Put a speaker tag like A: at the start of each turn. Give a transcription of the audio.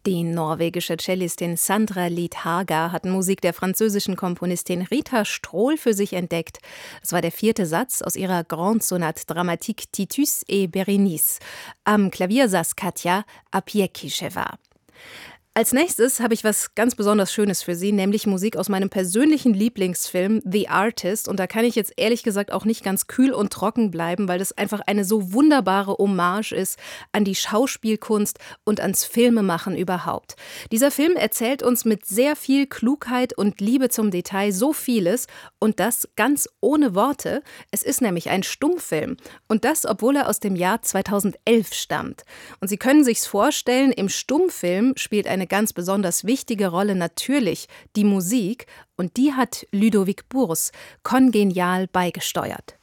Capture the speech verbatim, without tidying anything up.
A: Die norwegische Cellistin Sandra Lied Haga hat Musik der französischen Komponistin Rita Strohl für sich entdeckt. Es war der vierte Satz aus ihrer Grande Sonate Dramatique Titus et Berenice. Am Klavier saß Katja Apiekisheva. Als nächstes habe ich was ganz besonders Schönes für Sie, nämlich Musik aus meinem persönlichen Lieblingsfilm The Artist. Und da kann ich jetzt ehrlich gesagt auch nicht ganz kühl und trocken bleiben, weil das einfach eine so wunderbare Hommage ist an die Schauspielkunst und ans Filmemachen überhaupt. Dieser Film erzählt uns mit sehr viel Klugheit und Liebe zum Detail so vieles und das ganz ohne Worte. Es ist nämlich ein Stummfilm und das, obwohl er aus dem Jahr zweitausendelf stammt. Und Sie können sich's vorstellen, im Stummfilm spielt eine Eine ganz besonders wichtige Rolle natürlich die Musik und die hat Ludovic Bours kongenial beigesteuert.